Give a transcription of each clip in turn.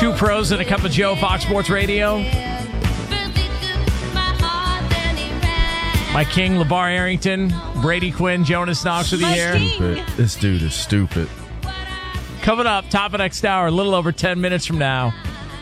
Two pros and a cup of Joe, Fox Sports Radio. My king, LeVar Arrington, Brady Quinn, Jonas Knox with you here. Stupid. This dude is stupid. Coming up, top of next hour, a little over 10 minutes from now,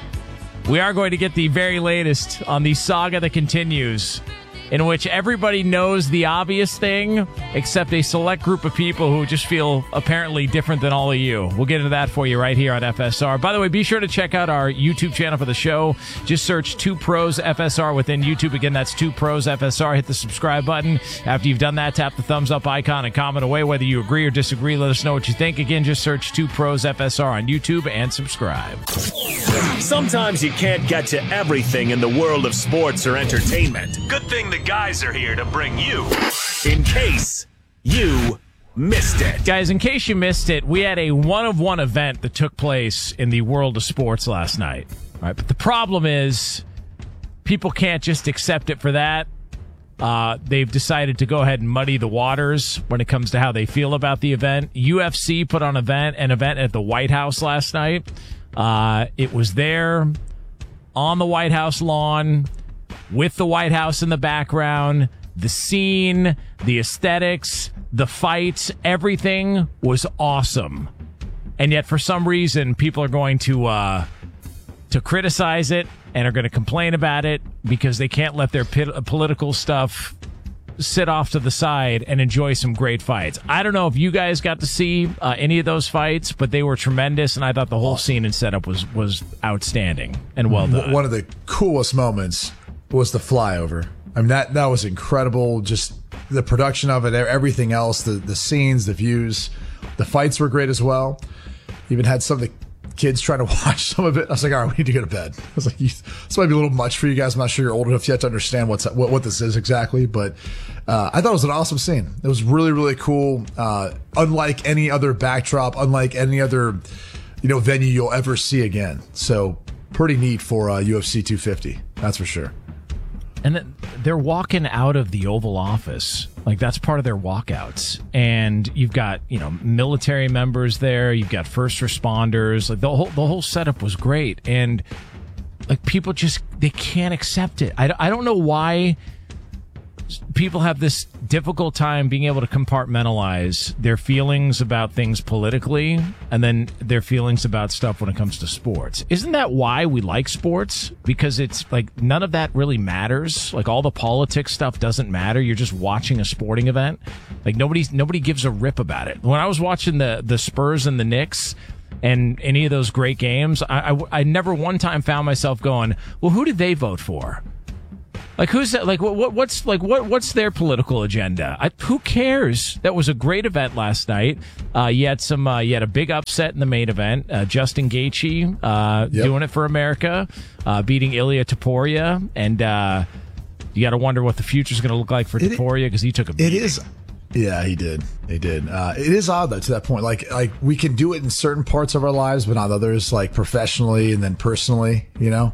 we are going to get the very latest on the saga that continues, in which everybody knows the obvious thing, except a select group of people who just feel apparently different than all of you. We'll get into that for you right here on FSR. By the way, be sure to check out our YouTube channel for the show. Just search 2 Pros FSR within YouTube. Again, that's 2 Pros FSR. Hit the subscribe button. After you've done that, tap the thumbs up icon and comment away whether you agree or disagree. Let us know what you think. Again, just search 2 Pros FSR on YouTube and subscribe. Sometimes you can't get to everything in the world of sports or entertainment. Good thing the guys are here to bring you in case you missed it. Guys, in case you missed it, we had a one-of-one event that took place in the world of sports last night. All right, but the problem is people can't just accept it for that. They've decided to go ahead and muddy the waters when it comes to how they feel about the event. UFC put on an event at the White House last night. It was there on the White House lawn with the White House in the background, the scene, the aesthetics, the fights, everything was awesome. And yet for some reason, people are going to criticize it and are going to complain about it because they can't let their political stuff sit off to the side and enjoy some great fights. I don't know if you guys got to see any of those fights, but they were tremendous, and I thought the whole scene and setup was outstanding and well done. One of the coolest moments was the flyover. I mean, that was incredible. Just the production of it, everything else, the scenes, the views, the fights were great as well. Even had some of the kids trying to watch some of it. I was like, all right, we need to go to bed. I was like, this might be a little much for you guys. I'm not sure you're old enough yet to understand what this is exactly, but I thought it was an awesome scene. It was really, really cool. Unlike any other backdrop, unlike any other venue you'll ever see again. So pretty neat for UFC 250. That's for sure. And then they're walking out of the Oval Office. Like, that's part of their walkouts. And you've got, military members there. You've got first responders. Like, the whole setup was great. And, like, people they can't accept it. I don't know why people have this difficult time being able to compartmentalize their feelings about things politically and then their feelings about stuff when it comes to sports. Isn't that why we like sports? Because it's like none of that really matters. Like, all the politics stuff doesn't matter. You're just watching a sporting event. Like, nobody gives a rip about it. When I was watching the Spurs and the Knicks and any of those great games, I never one time found myself going, well, who did they vote for? Like, who's that? Like, what's their political agenda? Who cares? That was a great event last night. You had a big upset in the main event. Justin Gaethje, doing it for America, beating Ilia Topuria, and you got to wonder what the future's going to look like for Topuria because he took a beating. It is. Yeah, he did. It is odd though, to that point. Like we can do it in certain parts of our lives, but not others. Like professionally and then personally, able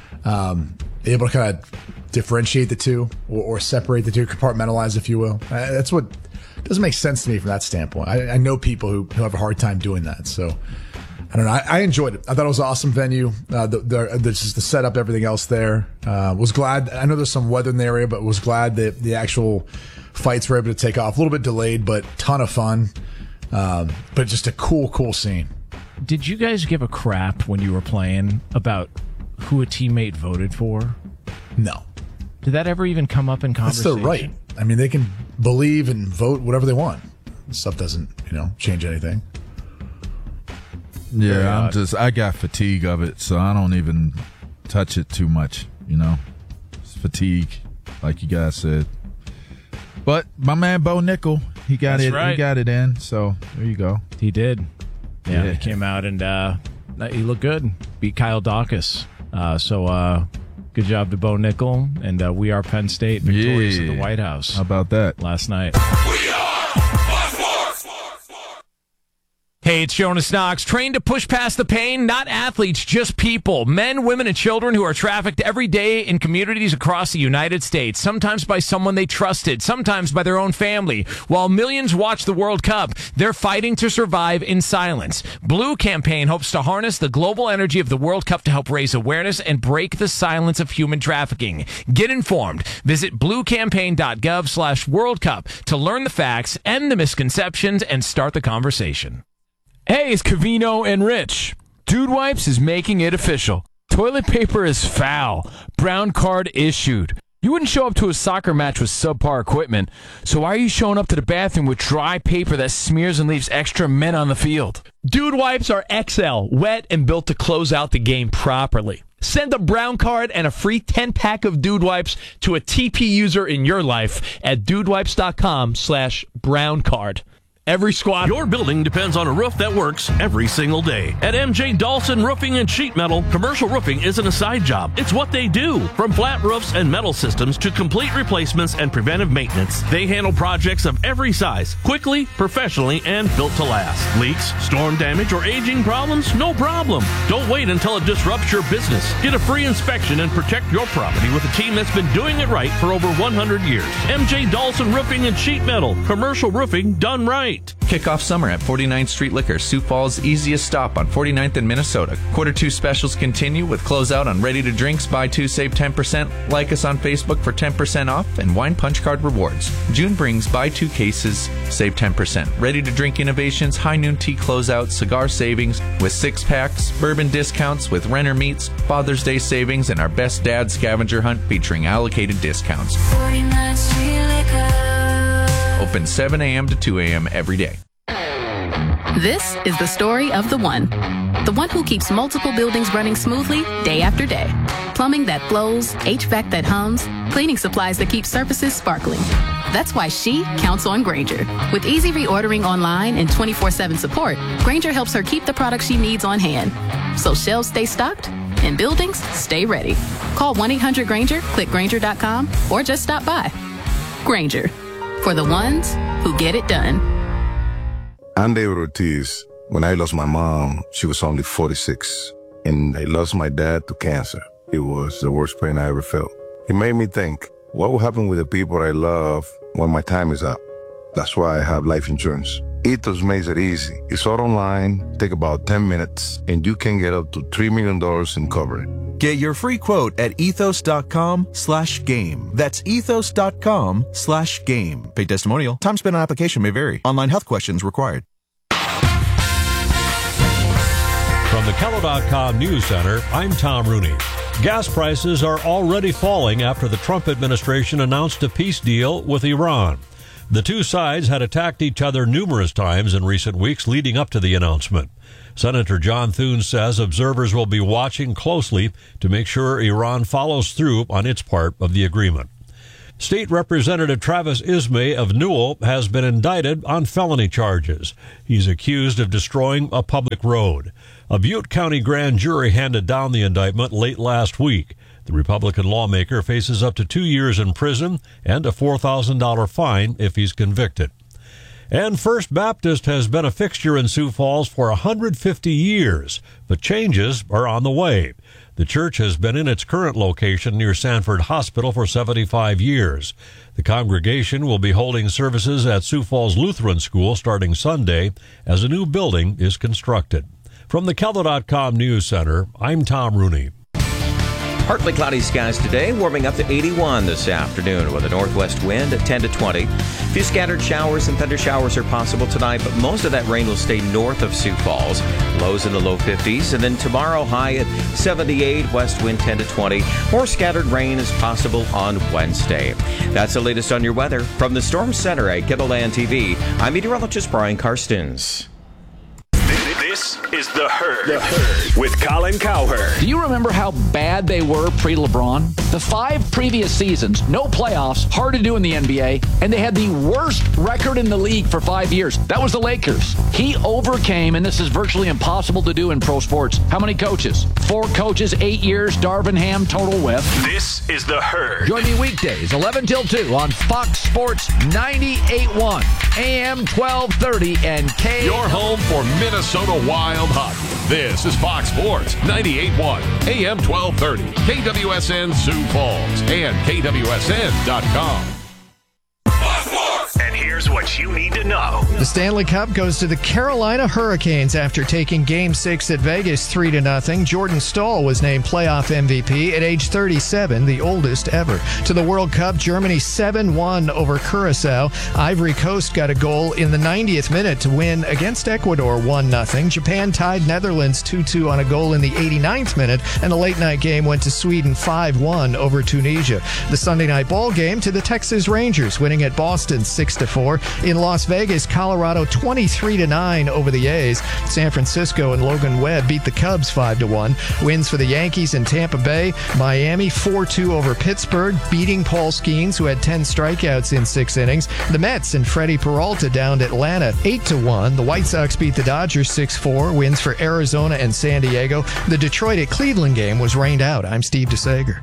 to kind of differentiate the two or separate the two, compartmentalize, if you will. That's what doesn't make sense to me from that standpoint. I know people who have a hard time doing that. So I don't know. I enjoyed it. I thought it was an awesome venue. Just the setup, everything else there. Was glad. I know there's some weather in the area, but was glad that the actual fights were able to take off. A little bit delayed, but ton of fun. But just a cool scene. Did you guys give a crap when you were playing about who a teammate voted for? No. Did that ever even come up in conversation? That's their right. I mean, they can believe and vote whatever they want. Stuff doesn't, change anything. Yeah, I got fatigue of it, so I don't even touch it too much, It's fatigue, like you guys said. But my man Bo Nickel, he got it. Right. He got it in, so there you go. He did. Yeah. He came out and he looked good. Beat Kyle Dawkins. Good job to Bo Nickel, and we are Penn State victorious at the White House. How about that? Last night. We are Fox Sports. Hey, it's Jonas Knox. Trained to push past the pain? Not athletes, just people. Men, women, and children who are trafficked every day in communities across the United States. Sometimes by someone they trusted, sometimes by their own family. While millions watch the World Cup, they're fighting to survive in silence. Blue Campaign hopes to harness the global energy of the World Cup to help raise awareness and break the silence of human trafficking. Get informed. Visit bluecampaign.gov/World Cup to learn the facts, end the misconceptions, and start the conversation. Hey, it's Covino and Rich. Dude Wipes is making it official. Toilet paper is foul. Brown card issued. You wouldn't show up to a soccer match with subpar equipment, so why are you showing up to the bathroom with dry paper that smears and leaves extra men on the field? Dude Wipes are XL, wet and built to close out the game properly. Send a brown card and a free 10-pack of Dude Wipes to a TP user in your life at dudewipes.com/browncard. Every squad. Your building depends on a roof that works every single day. At MJ Dawson Roofing and Sheet Metal, commercial roofing isn't a side job. It's what they do. From flat roofs and metal systems to complete replacements and preventive maintenance, they handle projects of every size, quickly, professionally, and built to last. Leaks, storm damage, or aging problems? No problem. Don't wait until it disrupts your business. Get a free inspection and protect your property with a team that's been doing it right for over 100 years. MJ Dawson Roofing and Sheet Metal, commercial roofing done right. Kick off summer at 49th Street Liquor, Sioux Falls' easiest stop on 49th and Minnesota. Q2 specials continue with closeout on ready-to-drinks, buy two, save 10%. Like us on Facebook for 10% off and wine punch card rewards. June brings buy two cases, save 10%. Ready-to-drink innovations, high noon tea closeout, cigar savings with 6-packs, bourbon discounts with Renner Meats, Father's Day savings, and our Best Dad scavenger hunt featuring allocated discounts. 49th Street Liquor. Open 7 a.m. to 2 a.m. every day. This is the story of the one who keeps multiple buildings running smoothly day after day. Plumbing that flows, HVAC that hums, cleaning supplies that keep surfaces sparkling. That's why she counts on Grainger. With easy reordering online and 24/7 support, Grainger helps her keep the products she needs on hand. So shelves stay stocked and buildings stay ready. Call 1-800-GRAINGER, click Grainger.com, or just stop by. Grainger, for the ones who get it done. I'm David Ortiz. When I lost my mom, she was only 46. And I lost my dad to cancer. It was the worst pain I ever felt. It made me think, what will happen with the people I love when my time is up? That's why I have life insurance. Ethos makes it easy. It's all online, take about 10 minutes, and you can get up to $3 million in coverage. Get your free quote at ethos.com/game. That's ethos.com/game. Paid testimonial. Time spent on application may vary. Online health questions required. From the Kello.com News Center, I'm Tom Rooney. Gas prices are already falling after the Trump administration announced a peace deal with Iran. The two sides had attacked each other numerous times in recent weeks leading up to the announcement. Senator John Thune says observers will be watching closely to make sure Iran follows through on its part of the agreement. State Representative Travis Ismay of Newell has been indicted on felony charges. He's accused of destroying a public road. A Butte County grand jury handed down the indictment late last week. The Republican lawmaker faces up to 2 years in prison and a $4,000 fine if he's convicted. And First Baptist has been a fixture in Sioux Falls for 150 years, but changes are on the way. The church has been in its current location near Sanford Hospital for 75 years. The congregation will be holding services at Sioux Falls Lutheran School starting Sunday as a new building is constructed. From the Kello.com News Center, I'm Tom Rooney. Partly cloudy skies today, warming up to 81 this afternoon with a northwest wind at 10 to 20. A few scattered showers and thunder showers are possible tonight, but most of that rain will stay north of Sioux Falls. Lows in the low 50s, and then tomorrow high at 78, west wind 10 to 20. More scattered rain is possible on Wednesday. That's the latest on your weather. From the Storm Center at Kibbeland TV, I'm meteorologist Brian Karstens. This is The Herd with Colin Cowherd. Do you remember how bad they were pre-LeBron? The 5 previous seasons, no playoffs, hard to do in the NBA, and they had the worst record in the league for 5 years. That was the Lakers. He overcame, and this is virtually impossible to do in pro sports. How many coaches? 4 coaches, 8 years, Darvin Ham total with. This is The Herd. Join me weekdays, 11 till 2 on Fox Sports 98.1, AM 1230, and K. Your home for Minnesota Wild hockey. This is Fox Sports 98.1, AM 1230, KWSN Sioux Falls, and KWSN.com. And here's what you need to know. The Stanley Cup goes to the Carolina Hurricanes after taking Game 6 at Vegas 3-0. Jordan Staal was named playoff MVP at age 37, the oldest ever. To the World Cup, Germany 7-1 over Curacao. Ivory Coast got a goal in the 90th minute to win against Ecuador 1-0. Japan tied Netherlands 2-2 on a goal in the 89th minute, and the late-night game went to Sweden 5-1 over Tunisia. The Sunday night ball game to the Texas Rangers, winning at Boston 6-4. In Las Vegas, Colorado 23-9 over the A's. San Francisco and Logan Webb beat the Cubs 5-1. Wins for the Yankees in Tampa Bay. Miami 4-2 over Pittsburgh, beating Paul Skeens, who had 10 strikeouts in 6 innings. The Mets and Freddie Peralta downed Atlanta 8-1. The White Sox beat the Dodgers 6-4. Wins for Arizona and San Diego. The Detroit at Cleveland game was rained out. I'm Steve DeSager.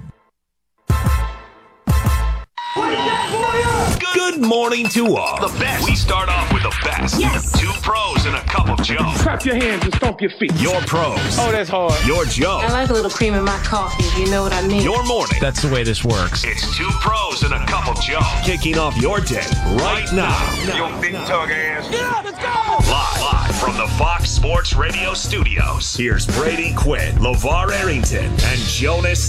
Good morning to all. The best. We start off with the best. Yes. 2 pros and a cup of Joe. Clap your hands and stomp your feet. Your pros. Oh, that's hard. Your Joe. I like a little cream in my coffee, if you know what I mean. Your morning. That's the way this works. It's 2 pros and a cup of Joe. Kicking off your day right now. Yo, big tug ass. Yeah, let's go. Live from the Fox Sports Radio studios. Here's Brady Quinn, LeVar Arrington, and Jonas